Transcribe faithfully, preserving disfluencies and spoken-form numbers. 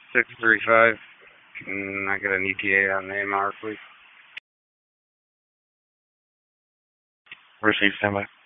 six three five. Can I get an E T A on the A M R, please? Receive standby.